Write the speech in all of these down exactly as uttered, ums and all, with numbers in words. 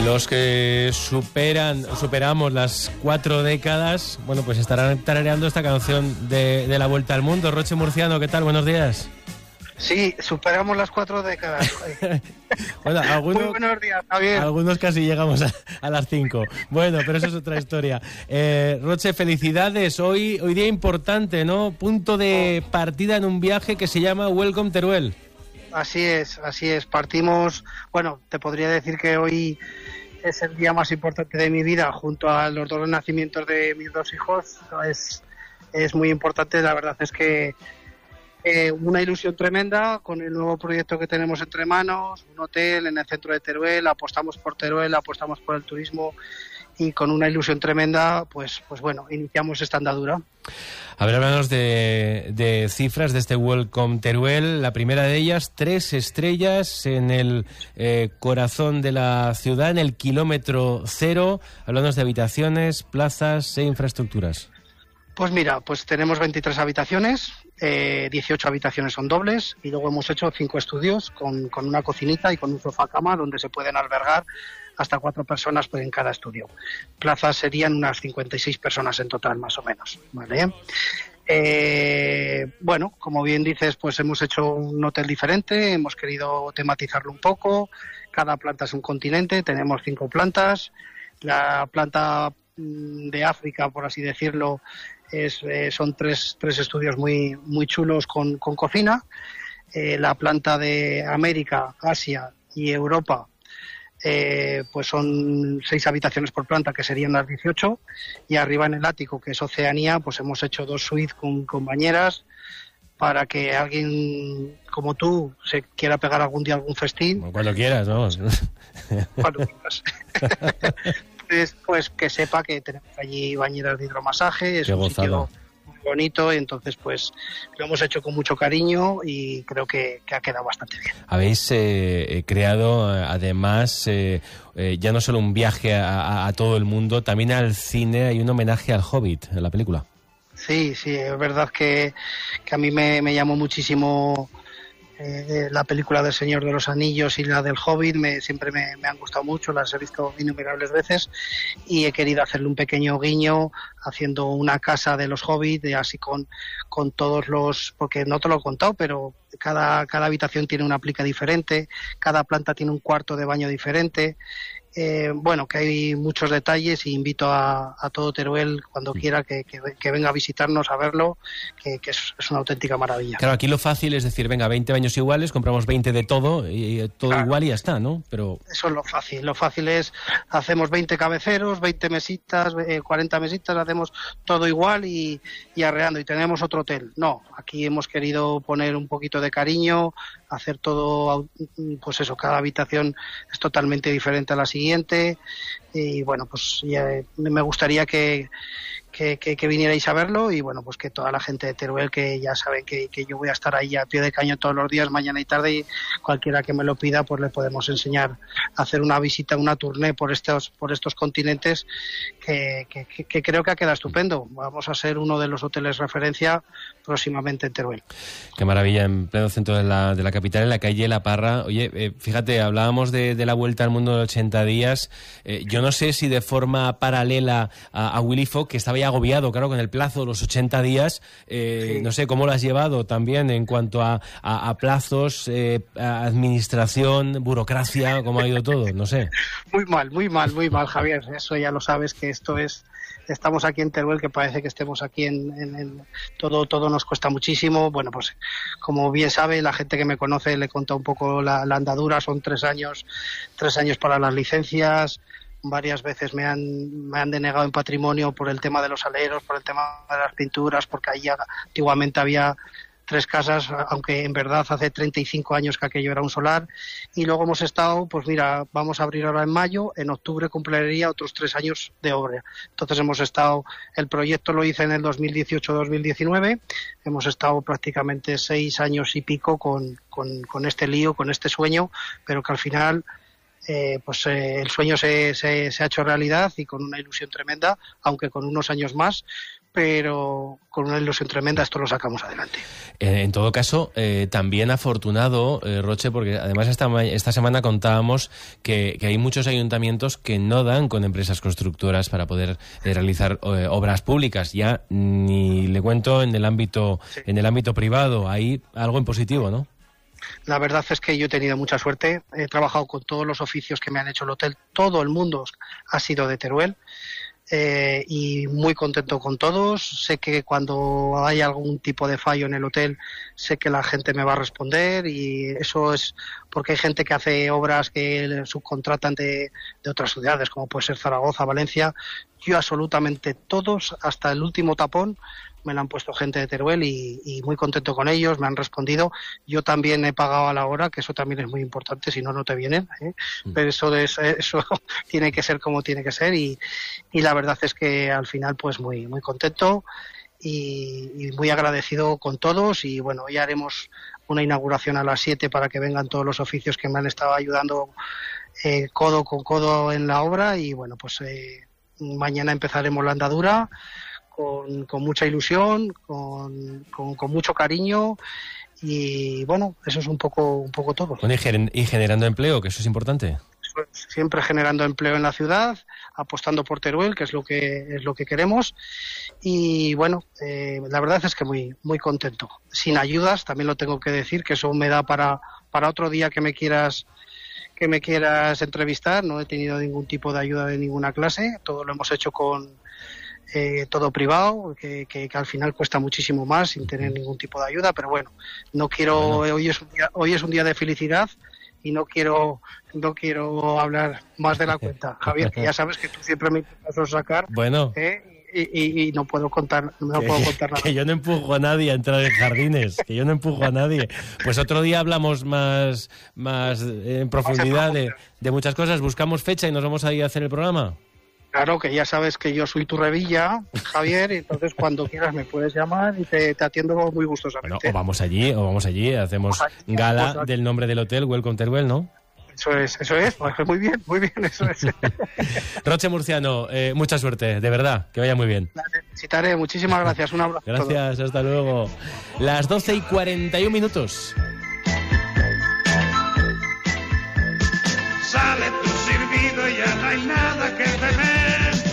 Los que superan, superamos las cuatro décadas, bueno, pues estarán tarareando esta canción de, de la Vuelta al Mundo. Roche Murciano, ¿qué tal? Buenos días. Sí, superamos las cuatro décadas. Bueno, algunos, Muy buenos días, Javier. Algunos casi llegamos a, a las cinco. Bueno, pero eso es otra historia. Eh, Roche, felicidades. Hoy, hoy día importante, ¿no? Punto de partida en un viaje que se llama Welcome Teruel. Así es, así es. Partimos, bueno, te podría decir que hoy es el día más importante de mi vida, junto a los dos nacimientos de mis dos hijos. Es, es muy importante, la verdad es que eh, una ilusión tremenda con el nuevo proyecto que tenemos entre manos, un hotel en el centro de Teruel, apostamos por Teruel, apostamos por el turismo y con una ilusión tremenda, pues, pues bueno, iniciamos esta andadura. A ver, háblanos de, de cifras de este Welcome Teruel. La primera de ellas, tres estrellas en el eh, corazón de la ciudad, en el kilómetro cero. Háblanos de habitaciones, plazas e infraestructuras. Pues mira, pues tenemos veintitrés habitaciones, eh, dieciocho habitaciones son dobles y luego hemos hecho cinco estudios con, con una cocinita y con un sofá cama donde se pueden albergar hasta cuatro personas en cada estudio. Plazas serían unas cincuenta y seis personas en total, más o menos, ¿vale? Eh, bueno, como bien dices, pues hemos hecho un hotel diferente, hemos querido tematizarlo un poco, cada planta es un continente, tenemos cinco plantas, la planta de África, por así decirlo, es, eh, son tres, tres estudios muy, muy chulos con, con cocina, eh, la planta de América, Asia y Europa, Eh, pues son seis habitaciones por planta, que serían las dieciocho, y arriba en el ático, que es Oceanía, pues hemos hecho dos suites con, con bañeras para que alguien como tú se quiera pegar algún día algún festín. Cuando quieras, ¿no? Cuando quieras. pues, pues que sepa que tenemos allí bañeras de hidromasaje, es Qué un gozada. sitio bonito, y entonces pues lo hemos hecho con mucho cariño y creo que, que ha quedado bastante bien. Habéis eh, creado además eh, eh, ya no solo un viaje a, a, a todo el mundo, también al cine. Hay un homenaje al Hobbit en la película. Sí, sí, es verdad que, que a mí me, me llamó muchísimo eh, la película del Señor de los Anillos y la del Hobbit, me, siempre me, me han gustado mucho, las he visto innumerables veces y he querido hacerle un pequeño guiño haciendo una casa de los Hobbit, de así con, con todos los, porque no te lo he contado, pero cada, cada habitación tiene una plica diferente, cada planta tiene un cuarto de baño diferente. Eh, bueno, que hay muchos detalles y invito a, a todo Teruel cuando quiera que, que, que venga a visitarnos a verlo, que, que es, es una auténtica maravilla. Claro, aquí lo fácil es decir, venga, veinte baños iguales, compramos veinte de todo y todo claro, igual y ya está, ¿no? Pero eso es lo fácil. Lo fácil es, hacemos veinte cabeceros, veinte mesitas, eh, cuarenta mesitas, hacemos todo igual y, y arreando y tenemos otro hotel. No, aquí hemos querido poner un poquito de cariño, hacer todo, pues eso, cada habitación es totalmente diferente a la siguiente y bueno, pues ya me gustaría que, que, que, que vinierais a verlo y bueno, pues que toda la gente de Teruel, que ya saben que, que yo voy a estar ahí a pie de cañón todos los días, mañana y tarde, y cualquiera que me lo pida, pues le podemos enseñar a hacer una visita, una tournée por estos, por estos continentes que, que, que creo que ha quedado estupendo. Vamos a ser uno de los hoteles referencia próximamente en Teruel. Qué maravilla, en pleno centro de la, de la capital, en la calle La Parra. Oye, eh, fíjate, hablábamos de, de la Vuelta al Mundo de ochenta días. Eh, yo no sé si de forma paralela a, a Willy Fogg, que estaba ya agobiado, claro, con el plazo de los ochenta días. Eh, sí. No sé cómo lo has llevado también en cuanto a, a, a plazos, eh, a administración, burocracia, cómo ha ido todo, no sé. Muy mal, muy mal, muy mal, Javier. Eso ya lo sabes, que esto es... Estamos aquí en Teruel, que parece que estemos aquí en, en, en todo todo nos cuesta muchísimo. Bueno, pues como bien sabe la gente que me conoce, le he contado un poco la, la andadura. Son tres años, tres años para las licencias. Varias veces me han me han denegado en patrimonio por el tema de los aleros, por el tema de las pinturas, porque ahí antiguamente había tres casas, aunque en verdad hace treinta y cinco años que aquello era un solar. Y luego hemos estado, pues mira, vamos a abrir ahora en mayo, en octubre cumpliría otros tres años de obra. Entonces hemos estado, el proyecto lo hice en el dos mil dieciocho dos mil diecinueve, hemos estado prácticamente seis años y pico con, con, con este lío, con este sueño, pero que al final... Eh, pues eh, el sueño se, se, se ha hecho realidad y con una ilusión tremenda, aunque con unos años más, pero con una ilusión tremenda esto lo sacamos adelante. Eh, en todo caso, eh, también afortunado, eh, Roche, porque además esta, esta semana contábamos que, que hay muchos ayuntamientos que no dan con empresas constructoras para poder eh, realizar eh, obras públicas. Ya ni le cuento en el ámbito, sí. en el ámbito privado, hay algo en positivo, ¿no? La verdad es que yo he tenido mucha suerte, he trabajado con todos los oficios que me han hecho el hotel, todo el mundo ha sido de Teruel. Eh, y muy contento con todos. Sé que cuando hay algún tipo de fallo en el hotel, sé que la gente me va a responder, y eso es porque hay gente que hace obras que subcontratan de, de otras ciudades, como puede ser Zaragoza, Valencia. Yo absolutamente todos, hasta el último tapón, me lo han puesto gente de Teruel, y, y muy contento con ellos, me han respondido. Yo también he pagado a la hora, que eso también es muy importante, si no, no te vienen, ¿eh? Pero eso, de, eso tiene que ser como tiene que ser, y, y la verdad es que al final pues muy, muy contento y, y muy agradecido con todos. Y bueno, hoy haremos una inauguración a las siete para que vengan todos los oficios que me han estado ayudando eh, codo con codo en la obra, y bueno, pues eh, mañana empezaremos la andadura Con, con mucha ilusión, con, con, con mucho cariño, y bueno, eso es un poco un poco todo. Bueno, y generando empleo, que eso es importante. Siempre generando empleo en la ciudad, apostando por Teruel, que es lo que es lo que queremos, y bueno, eh, la verdad es que muy muy contento. Sin ayudas, también lo tengo que decir, que eso me da para para otro día que me quieras que me quieras entrevistar. No he tenido ningún tipo de ayuda de ninguna clase, todo lo hemos hecho con Eh, todo privado, que, que, que al final cuesta muchísimo más sin tener ningún tipo de ayuda, pero bueno, no quiero, bueno. hoy es un día, hoy es un día de felicidad, y no quiero no quiero hablar más de la cuenta, Javier, que ya sabes que tú siempre me intentas sacar, bueno, ¿eh? y, y, y no puedo contar no que, puedo contar nada. Que yo no empujo a nadie a entrar en jardines, que yo no empujo a nadie. Pues otro día hablamos más más en profundidad de, de muchas cosas, buscamos fecha y nos vamos a ir a hacer el programa. Claro, que ya sabes que yo soy tu revilla, Javier, y entonces cuando quieras me puedes llamar y te, te atiendo muy gustosamente. Bueno, o vamos allí, o vamos allí, hacemos allí, gala pues, del nombre del hotel, Welcome Teruel, ¿no? Eso es, eso es, muy bien, muy bien, eso es. Roche Murciano, eh, mucha suerte, de verdad, que vaya muy bien. La necesitaré, muchísimas gracias, un abrazo. Gracias, hasta luego. Las doce y cuarenta y un minutos. Sale tu servido y ya no hay nada que temer.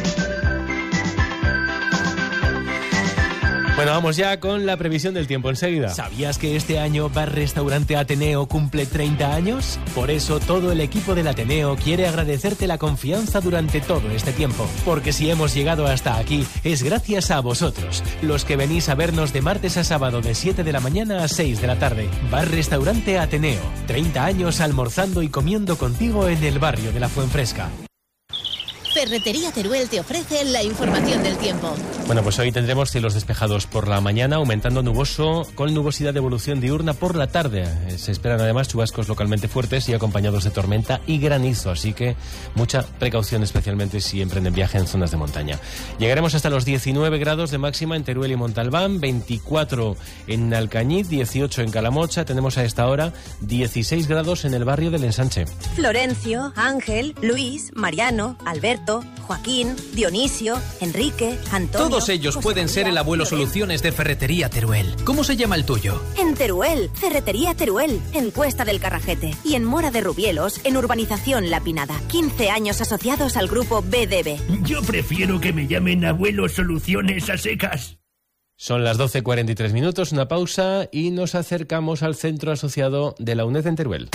Bueno, vamos ya con la previsión del tiempo enseguida. ¿Sabías que este año Bar Restaurante Ateneo cumple treinta años? Por eso todo el equipo del Ateneo quiere agradecerte la confianza durante todo este tiempo. Porque si hemos llegado hasta aquí es gracias a vosotros, los que venís a vernos de martes a sábado de siete de la mañana a seis de la tarde. Bar Restaurante Ateneo, treinta años almorzando y comiendo contigo en el barrio de la Fuenfresca. Ferretería Teruel te ofrece la información del tiempo. Bueno, pues hoy tendremos cielos despejados por la mañana, aumentando nuboso con nubosidad de evolución diurna por la tarde. Se esperan además chubascos localmente fuertes y acompañados de tormenta y granizo, así que mucha precaución, especialmente si emprenden viaje en zonas de montaña. Llegaremos hasta los diecinueve grados de máxima en Teruel y Montalbán, veinticuatro en Alcañiz, dieciocho en Calamocha. Tenemos a esta hora dieciséis grados en el barrio del Ensanche. Florencio, Ángel, Luis, Mariano, Alberto, Joaquín, Dionisio, Enrique, Antonio... Todos ellos José pueden María, ser el abuelo Lorenzo. Soluciones de Ferretería Teruel. ¿Cómo se llama el tuyo? En Teruel, Ferretería Teruel, en Cuesta del Carrajete. Y en Mora de Rubielos, en Urbanización La Pinada. quince años asociados al grupo B D B. Yo prefiero que me llamen abuelo Soluciones a secas. Son las doce cuarenta y tres minutos, una pausa y nos acercamos al centro asociado de la UNED en Teruel.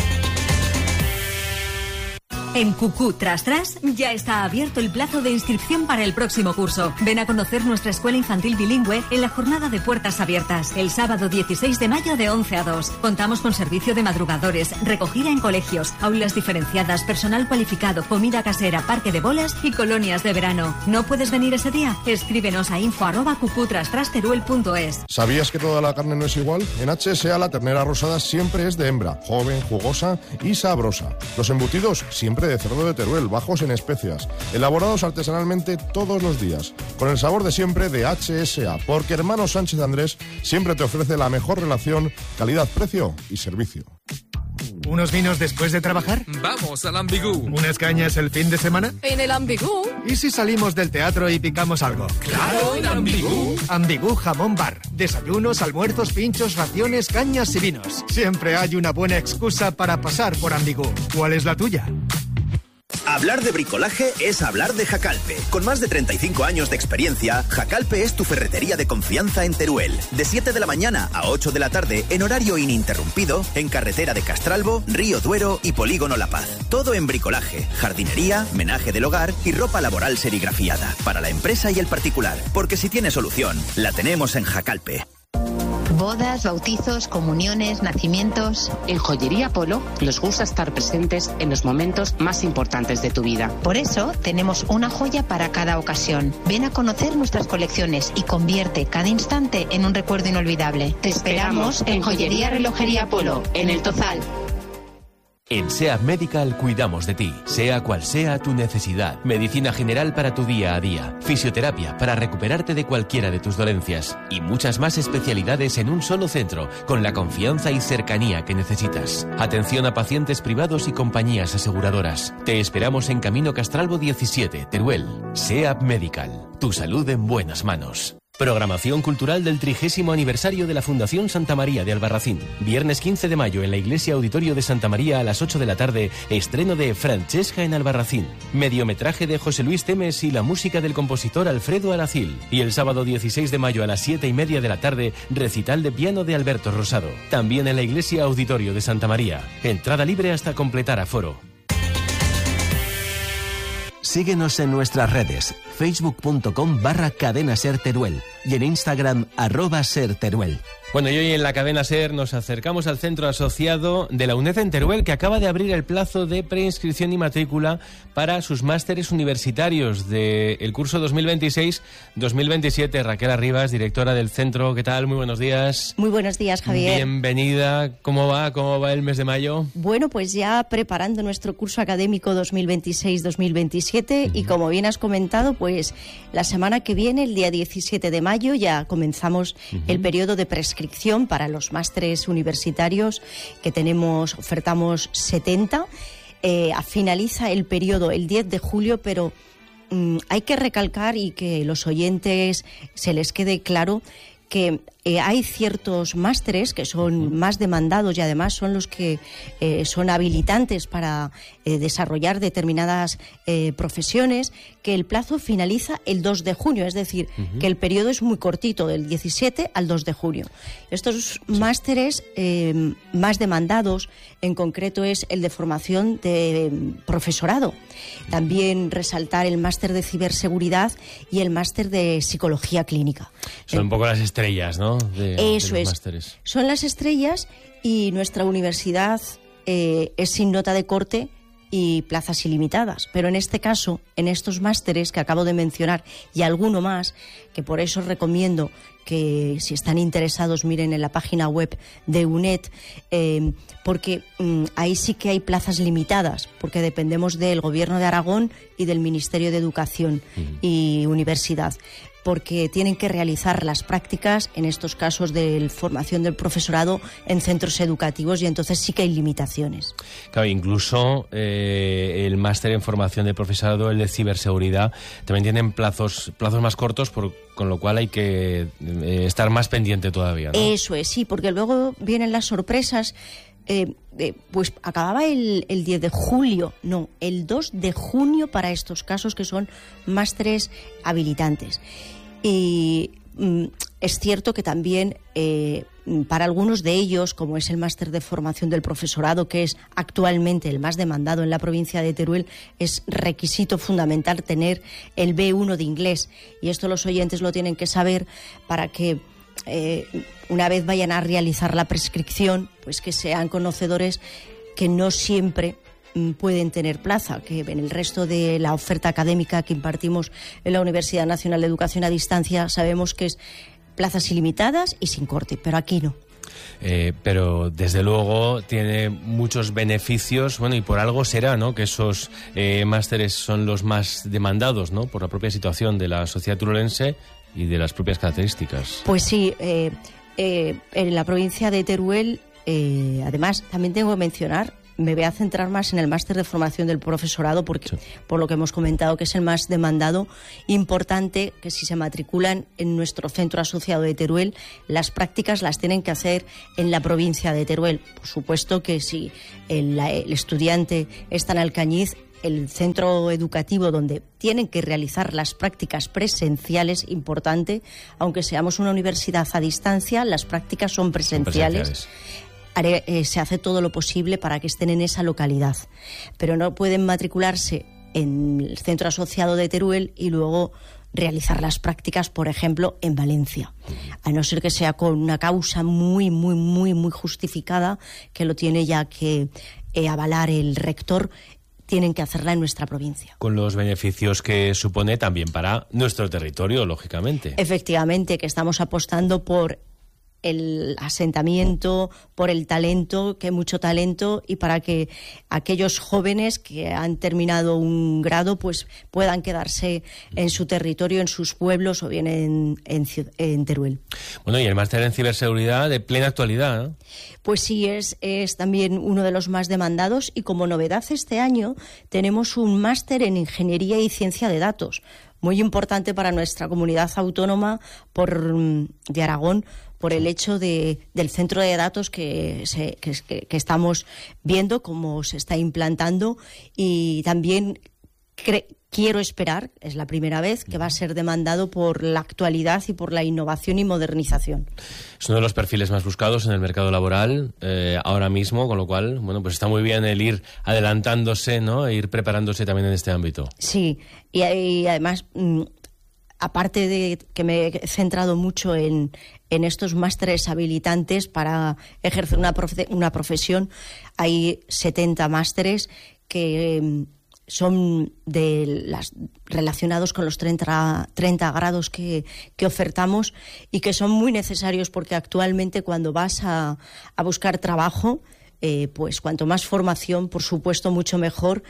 En Cucú Tras Tras ya está abierto el plazo de inscripción para el próximo curso. Ven a conocer nuestra escuela infantil bilingüe en la jornada de puertas abiertas, el sábado dieciséis de mayo de once a dos. Contamos con servicio de madrugadores, recogida en colegios, aulas diferenciadas, personal cualificado, comida casera, parque de bolas y colonias de verano. ¿No puedes venir ese día? Escríbenos a info arroba cucutrastrasteruel punto es. ¿Sabías que toda la carne no es igual? En H S A la ternera rosada siempre es de hembra, joven, jugosa y sabrosa. Los embutidos siempre de cerdo de Teruel, bajos en especias, elaborados artesanalmente todos los días, con el sabor de siempre de H S A, porque Hermanos Sánchez Andrés siempre te ofrece la mejor relación calidad-precio y servicio. ¿Unos vinos después de trabajar? Vamos al Ambigú. ¿Unas cañas el fin de semana? En el Ambigú. ¿Y si salimos del teatro y picamos algo? ¡Claro, en Ambigú! Ambigú Jamón Bar. Desayunos, almuerzos, pinchos, raciones, cañas y vinos. Siempre hay una buena excusa para pasar por Ambigú. ¿Cuál es la tuya? Hablar de bricolaje es hablar de Jacalpe. Con más de treinta y cinco años de experiencia, Jacalpe es tu ferretería de confianza en Teruel. De siete de la mañana a ocho de la tarde, en horario ininterrumpido, en carretera de Castralbo, Río Duero y Polígono La Paz. Todo en bricolaje, jardinería, menaje del hogar y ropa laboral serigrafiada. Para la empresa y el particular. Porque si tiene solución, la tenemos en Jacalpe. Bodas, bautizos, comuniones, nacimientos. En Joyería Polo nos gusta estar presentes en los momentos más importantes de tu vida. Por eso tenemos una joya para cada ocasión. Ven a conocer nuestras colecciones y convierte cada instante en un recuerdo inolvidable. Te esperamos en Joyería Relojería Polo, en El Tozal. En SEAT Medical cuidamos de ti, sea cual sea tu necesidad. Medicina general para tu día a día, fisioterapia para recuperarte de cualquiera de tus dolencias y muchas más especialidades en un solo centro, con la confianza y cercanía que necesitas. Atención a pacientes privados y compañías aseguradoras. Te esperamos en Camino Castralbo diecisiete, Teruel. SEAT Medical, tu salud en buenas manos. Programación cultural del trigésimo aniversario de la Fundación Santa María de Albarracín. Viernes quince de mayo en la Iglesia Auditorio de Santa María a las ocho de la tarde, estreno de Francesca en Albarracín. Mediometraje de José Luis Temes y la música del compositor Alfredo Aracil. Y el sábado dieciséis de mayo a las siete y media de la tarde, recital de piano de Alberto Rosado. También en la Iglesia Auditorio de Santa María. Entrada libre hasta completar aforo. Síguenos en nuestras redes, facebook.com barra cadena ser Teruel y en Instagram arroba ser Teruel. Bueno, y hoy en la cadena SER nos acercamos al centro asociado de la UNED en Teruel, que acaba de abrir el plazo de preinscripción y matrícula para sus másteres universitarios del curso dos mil veintiséis dos mil veintisiete. Raquel Arribas, directora del centro, ¿qué tal? Muy buenos días. Muy buenos días, Javier. Bienvenida. ¿Cómo va? ¿Cómo va el mes de mayo? Bueno, pues ya preparando nuestro curso académico dos mil veintiséis dos mil veintisiete uh-huh. y como bien has comentado, pues la semana que viene, el día diecisiete de mayo, ya comenzamos uh-huh. el periodo de prescripción para los másteres universitarios que tenemos, ofertamos setenta. Eh, finaliza el periodo el diez de julio, pero mm, hay que recalcar y que los oyentes se les quede claro que eh, hay ciertos másteres que son más demandados y además son los que eh, son habilitantes para eh, desarrollar determinadas eh, profesiones, que el plazo finaliza el dos de junio, es decir, uh-huh. que el periodo es muy cortito, del diecisiete al dos de junio. Estos sí. másteres eh, más demandados, en concreto, es el de formación de profesorado. También resaltar el máster de ciberseguridad y el máster de psicología clínica. Son un poco las estrellas, ¿no? De, Eso de es. Másteres. Son las estrellas y nuestra universidad eh, es sin nota de corte y plazas ilimitadas. Pero en este caso, en estos másteres que acabo de mencionar y alguno más, que por eso recomiendo que si están interesados miren en la página web de UNED, eh, porque mm, ahí sí que hay plazas limitadas, porque dependemos del Gobierno de Aragón y del Ministerio de Educación uh-huh. y Universidad, porque tienen que realizar las prácticas, en estos casos de formación del profesorado, en centros educativos, y entonces sí que hay limitaciones. Claro, incluso eh, el máster en formación de profesorado, el de ciberseguridad, también tienen plazos plazos más cortos, por, con lo cual hay que eh, estar más pendiente todavía, ¿no? Eso es, sí, porque luego vienen las sorpresas. Eh, eh, pues acababa el, el diez de julio, no, el dos de junio para estos casos que son másteres habilitantes. Y mm, es cierto que también eh, para algunos de ellos, como es el máster de formación del profesorado, que es actualmente el más demandado en la provincia de Teruel, es requisito fundamental tener el be uno de inglés. Y esto los oyentes lo tienen que saber para que Eh, una vez vayan a realizar la prescripción, pues que sean conocedores que no siempre mm, pueden tener plaza, que en el resto de la oferta académica que impartimos en la Universidad Nacional de Educación a Distancia sabemos que es plazas ilimitadas y sin corte, pero aquí no. Eh, pero desde luego tiene muchos beneficios, bueno, y por algo será, ¿no?, que esos eh, másteres son los más demandados, ¿no?, por la propia situación de la sociedad turolense y de las propias características. Pues sí, eh, eh, en la provincia de Teruel eh, además, también tengo que mencionar, me voy a centrar más en el máster de formación del profesorado, porque sí. por lo que hemos comentado, que es el más demandado, importante que si se matriculan en nuestro centro asociado de Teruel, las prácticas las tienen que hacer en la provincia de Teruel. Por supuesto que si el, el estudiante está en Alcañiz, el centro educativo donde tienen que realizar las prácticas presenciales, importante, aunque seamos una universidad a distancia, las prácticas son presenciales. Son presenciales. Haré, eh, se hace todo lo posible para que estén en esa localidad, pero no pueden matricularse en el centro asociado de Teruel y luego realizar las prácticas, por ejemplo, en Valencia, a no ser que sea con una causa muy, muy, muy, muy justificada, que lo tiene ya que eh, avalar el rector. Tienen que hacerla en nuestra provincia. Con los beneficios que supone también para nuestro territorio, lógicamente. Efectivamente, que estamos apostando por el asentamiento, por el talento, que hay mucho talento, y para que aquellos jóvenes que han terminado un grado pues puedan quedarse en su territorio, en sus pueblos o bien en, en, en Teruel. Bueno, y el máster en ciberseguridad de plena actualidad, ¿no? Pues sí, es, es también uno de los más demandados, y como novedad este año tenemos un máster en ingeniería y ciencia de datos, muy importante para nuestra comunidad autónoma por, de Aragón, por el hecho de, del centro de datos que, se, que, que estamos viendo cómo se está implantando, y también cre- quiero esperar, es la primera vez, que va a ser demandado por la actualidad y por la innovación y modernización. Es uno de los perfiles más buscados en el mercado laboral eh, ahora mismo, con lo cual, bueno, pues está muy bien el ir adelantándose, ¿no? E ir preparándose también en este ámbito. Sí, y, y además, mm, aparte de que me he centrado mucho en, en estos másteres habilitantes para ejercer una, profe- una profesión, hay setenta másteres que eh, son de las relacionados con los treinta, treinta grados que, que ofertamos, y que son muy necesarios, porque actualmente cuando vas a, a buscar trabajo, Eh, pues cuanto más formación, por supuesto, mucho mejor,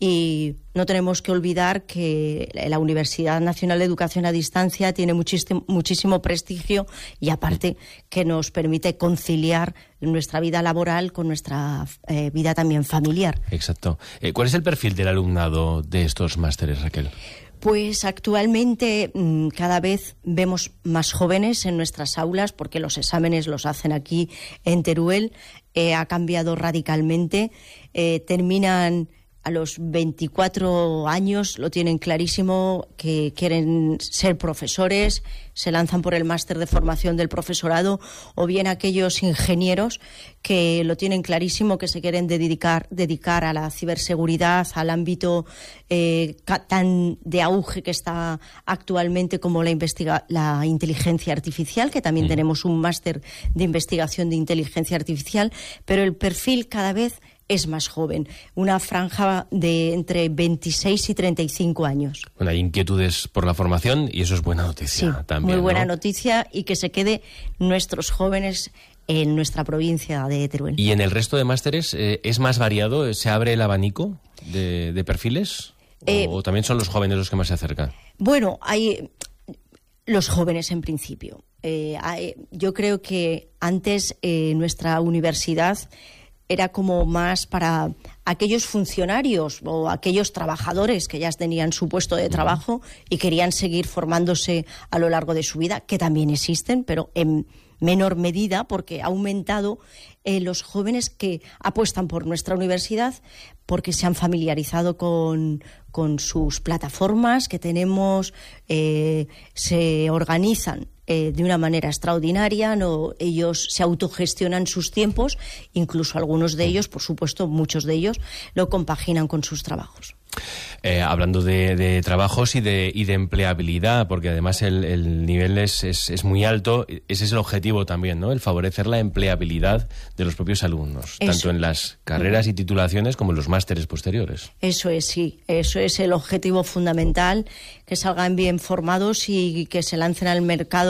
y no tenemos que olvidar que la Universidad Nacional de Educación a Distancia tiene muchísimo, muchísimo prestigio, y aparte que nos permite conciliar nuestra vida laboral con nuestra eh, vida también familiar. Exacto. Eh, ¿Cuál es el perfil del alumnado de estos másteres, Raquel? Pues actualmente mmm, cada vez vemos más jóvenes en nuestras aulas, porque los exámenes los hacen aquí en Teruel. Eh, ha cambiado radicalmente. Eh, terminan a los veinticuatro años, lo tienen clarísimo, que quieren ser profesores, se lanzan por el máster de formación del profesorado, o bien aquellos ingenieros que lo tienen clarísimo, que se quieren dedicar, dedicar a la ciberseguridad, al ámbito eh, tan de auge que está actualmente como la, investiga- la inteligencia artificial, que también mm. tenemos un máster de investigación de inteligencia artificial, pero el perfil cada vez es más joven, una franja de entre veintiséis y treinta y cinco años. Bueno, hay inquietudes por la formación, y eso es buena noticia, sí, también, muy buena ¿no? noticia, y que se quede nuestros jóvenes en nuestra provincia de Teruel. ¿Y en el resto de másteres eh, es más variado? ¿Se abre el abanico de, de perfiles? Eh, ¿O también son los jóvenes los que más se acercan? Bueno, hay los jóvenes en principio. Eh, hay, yo creo que antes eh, nuestra universidad era como más para aquellos funcionarios o aquellos trabajadores que ya tenían su puesto de trabajo y querían seguir formándose a lo largo de su vida, que también existen, pero en menor medida, porque ha aumentado eh, los jóvenes que apuestan por nuestra universidad porque se han familiarizado con, con sus plataformas que tenemos, eh, se organizan Eh, de una manera extraordinaria, no, ellos se autogestionan sus tiempos, incluso algunos de ellos, por supuesto, muchos de ellos, lo compaginan con sus trabajos. Eh, hablando de, de trabajos y de, y de empleabilidad, porque además el, el nivel es, es, es muy alto, ese es el objetivo también, ¿no? El favorecer la empleabilidad de los propios alumnos, eso, tanto en las carreras y titulaciones como en los másteres posteriores. Eso es, sí, eso es el objetivo fundamental, que salgan bien formados y que se lancen al mercado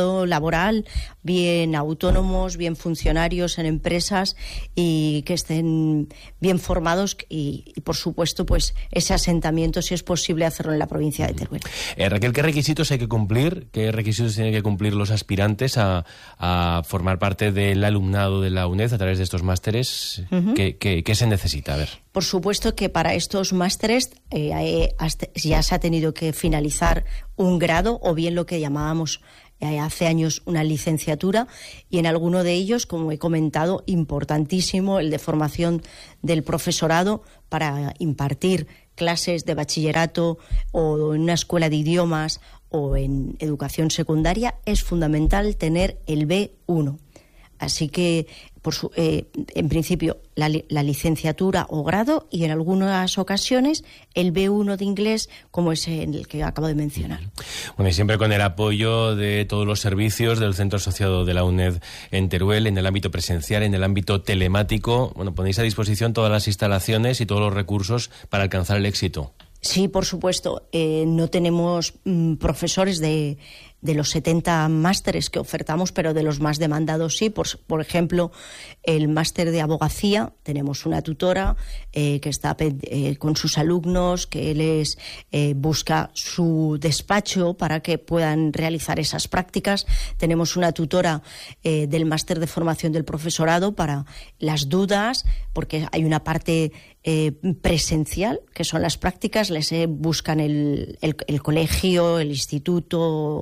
mercado laboral, bien autónomos, bien funcionarios en empresas y que estén bien formados y, y por supuesto, pues ese asentamiento, si es posible hacerlo en la provincia de Teruel. Eh, Raquel, ¿qué requisitos hay que cumplir? ¿Qué requisitos tienen que cumplir los aspirantes a, a formar parte del alumnado de la UNED a través de estos másteres? Uh-huh. ¿Qué, qué, ¿Qué se necesita? A ver. Por supuesto que para estos másteres eh, hasta, ya se ha tenido que finalizar un grado o bien lo que llamábamos eh, hace años una licenciatura, y en alguno de ellos, como he comentado, importantísimo el de formación del profesorado para impartir clases de bachillerato o en una escuela de idiomas o en educación secundaria. Es fundamental tener el B uno. Así que, por su, eh, en principio, la, la licenciatura o grado y en algunas ocasiones el B uno de inglés, como es el que acabo de mencionar. Bueno, y siempre con el apoyo de todos los servicios del Centro Asociado de la UNED en Teruel, en el ámbito presencial, en el ámbito telemático. Bueno, ponéis a disposición todas las instalaciones y todos los recursos para alcanzar el éxito. Sí, por supuesto. Eh, no tenemos mm, profesores de, de los setenta másteres que ofertamos, pero de los más demandados sí. Por, por ejemplo, el máster de abogacía, tenemos una tutora eh, que está eh, con sus alumnos, que les eh, busca su despacho para que puedan realizar esas prácticas. Tenemos una tutora eh, del máster de formación del profesorado para las dudas, porque hay una parte eh, presencial, que son las prácticas. Les eh, buscan el, el, el colegio, el instituto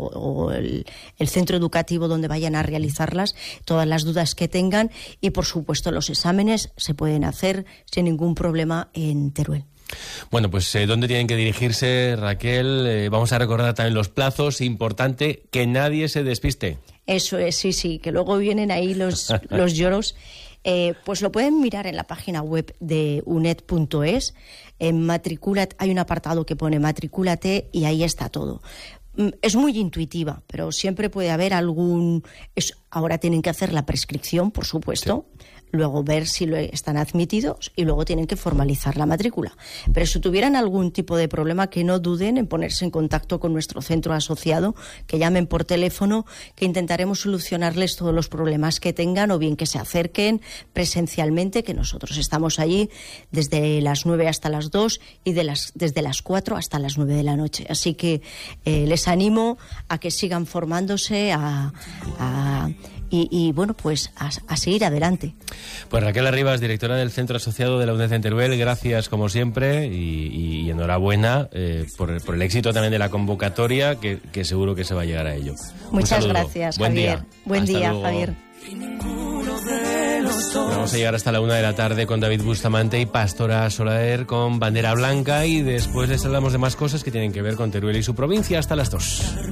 o el, el centro educativo donde vayan a realizarlas, todas las dudas que tengan, y por supuesto los exámenes se pueden hacer sin ningún problema en Teruel. Bueno, pues eh, ¿dónde tienen que dirigirse, Raquel? Eh, vamos a recordar también los plazos. Importante que nadie se despiste. Eso es, sí, sí, que luego vienen ahí los, los lloros. Eh, pues lo pueden mirar en la página web de uned punto es. En Matriculat hay un apartado que pone Matricúlate y ahí está todo. Es muy intuitiva, pero siempre puede haber algún... Es, ahora tienen que hacer la prescripción, por supuesto, sí. Luego ver si lo están admitidos y luego tienen que formalizar la matrícula. Pero si tuvieran algún tipo de problema, que no duden en ponerse en contacto con nuestro centro asociado, que llamen por teléfono, que intentaremos solucionarles todos los problemas que tengan, o bien que se acerquen presencialmente, que nosotros estamos allí desde las nueve hasta las dos y de las, desde las cuatro hasta las nueve de la noche. Así que eh, les animo a que sigan formándose, a... a Y, y bueno, pues a, a seguir adelante. Pues Raquel Arribas, directora del Centro Asociado de la UNED en Teruel, gracias como siempre y, y, y enhorabuena eh, por, por el éxito también de la convocatoria, que, que seguro que se va a llegar a ello. Muchas gracias, Buen Javier. Día. Buen Hasta día, luego. Javier. Vamos a llegar hasta la una de la tarde con David Bustamante y Pastora Soler con Bandera Blanca, y después les hablamos de más cosas que tienen que ver con Teruel y su provincia hasta las dos.